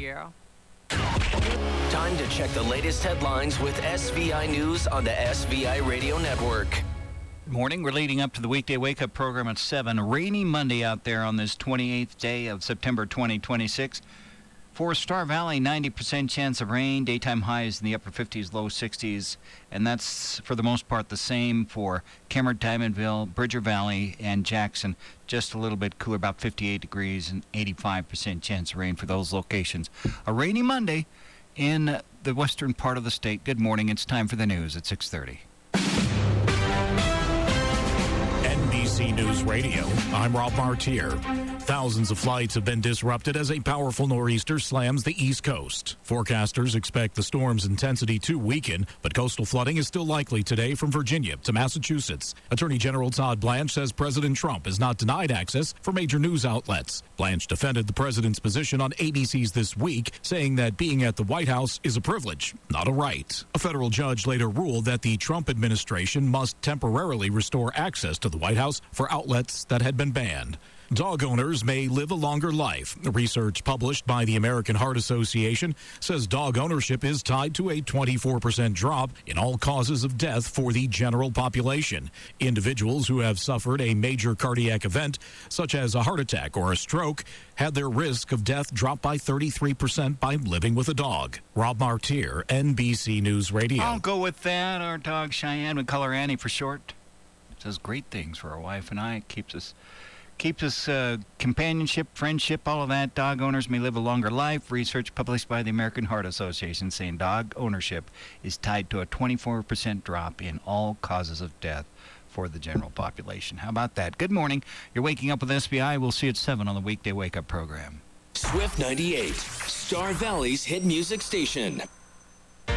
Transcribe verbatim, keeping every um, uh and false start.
Yeah. Time to check the latest headlines with S V I News on the S V I Radio Network. Good morning. We're leading up to the weekday wake-up program at seven. A rainy Monday out there on this twenty-eighth day of September twenty twenty-six. For Star Valley, ninety percent chance of rain. Daytime highs in the upper fifties, low sixties. And that's, for the most part, the same for Kemmerer, Diamondville, Bridger Valley, and Jackson. Just a little bit cooler, about fifty-eight degrees and eighty-five percent chance of rain for those locations. A rainy Monday in the western part of the state. Good morning. It's time for the news at six thirty. N B C News Radio, I'm Rob Martier. Thousands of flights have been disrupted as a powerful nor'easter slams the East Coast. Forecasters expect the storm's intensity to weaken, but coastal flooding is still likely today from Virginia to Massachusetts. Attorney General Todd Blanche says President Trump has not denied access for major news outlets. Blanche defended the president's position on A B C's This Week, saying that being at the White House is a privilege, not a right. A federal judge later ruled that the Trump administration must temporarily restore access to the White House for outlets that had been banned. Dog owners may live a longer life. Research published by the American Heart Association says dog ownership is tied to a twenty-four percent drop in all causes of death for the general population. Individuals who have suffered a major cardiac event, such as a heart attack or a stroke, had their risk of death drop by thirty-three percent by living with a dog. Rob Martier, N B C News Radio. I'll go with that. Our dog Cheyenne, we call her Annie for short. It does great things for our wife and I. It keeps us... Keeps us uh, companionship, friendship, all of that. Dog owners may live a longer life. Research published by the American Heart Association saying dog ownership is tied to a twenty-four percent drop in all causes of death for the general population. How about that? Good morning. You're waking up with S B I. We'll see you at seven on the weekday wake-up program. Swift ninety-eight, Star Valley's hit music station.